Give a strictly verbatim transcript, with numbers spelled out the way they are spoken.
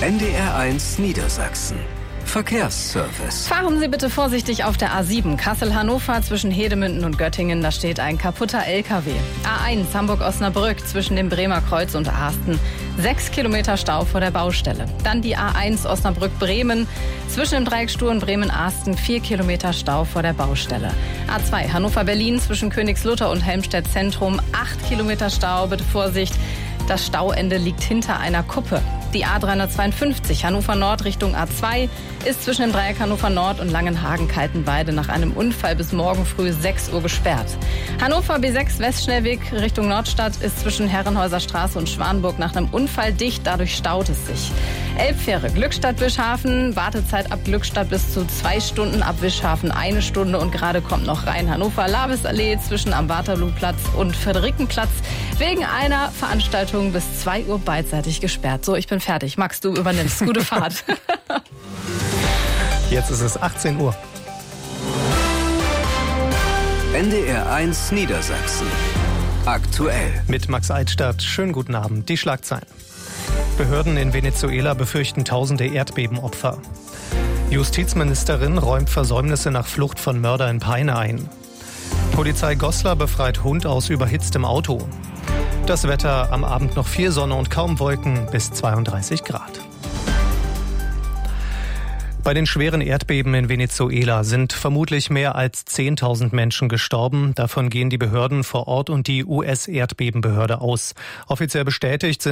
N D R eins Niedersachsen. Verkehrsservice. Fahren Sie bitte vorsichtig auf der A sieben Kassel-Hannover zwischen Hedemünden und Göttingen. Da steht ein kaputter L K W. A eins Hamburg-Osnabrück zwischen dem Bremer Kreuz und Asten. Sechs Kilometer Stau vor der Baustelle. Dann die A eins Osnabrück-Bremen zwischen dem Dreieck Stur und Bremen-Asten. Vier Kilometer Stau vor der Baustelle. A zwei Hannover-Berlin zwischen Königslutter und Helmstedt-Zentrum. Acht Kilometer Stau. Bitte Vorsicht. Das Stauende liegt hinter einer Kuppe. Die A dreihundertzweiundfünfzig Hannover Nord Richtung A zwei ist zwischen dem Dreieck Hannover Nord und Langenhagen-Kaltenweide nach einem Unfall bis morgen früh sechs Uhr gesperrt. Hannover B sechs Westschnellweg Richtung Nordstadt ist zwischen Herrenhäuser Straße und Schwanburg nach einem Unfall dicht, dadurch staut es sich. Elbfähre Glückstadt-Wischhafen, Wartezeit ab Glückstadt bis zu zwei Stunden, ab Wischhafen eine Stunde und gerade kommt noch rein Hannover Labesallee zwischen am Waterlooplatz und Friederikenplatz wegen einer Veranstaltung bis zwei Uhr beidseitig gesperrt. So, ich bin fertig. Max, du übernimmst. Gute Fahrt. Jetzt ist es achtzehn Uhr. N D R eins Niedersachsen. Aktuell. Mit Max Eitstadt. Schönen guten Abend. Die Schlagzeilen. Behörden in Venezuela befürchten tausende Erdbebenopfer. Justizministerin räumt Versäumnisse nach Flucht von Mörder in Peine ein. Polizei Goslar befreit Hund aus überhitztem Auto. Das Wetter, am Abend noch viel Sonne und kaum Wolken bis zweiunddreißig Grad. Bei den schweren Erdbeben in Venezuela sind vermutlich mehr als zehntausend Menschen gestorben. Davon gehen die Behörden vor Ort und die U S-Erdbebenbehörde aus. Offiziell bestätigt sind